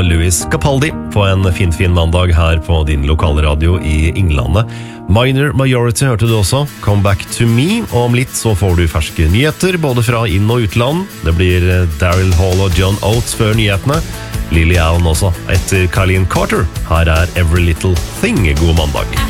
Louis Capaldi på en fin mandag her på din lokale radio i Innlandet. Minor Majority hørte du også, Come Back to Me, og om litt så får du ferske nyheter, både fra inn- og utland. Det blir Daryl Hall og John Oates før nyhetene. Lily Allen også, etter Colleen Carter. Her er Every Little Thing. God mandag.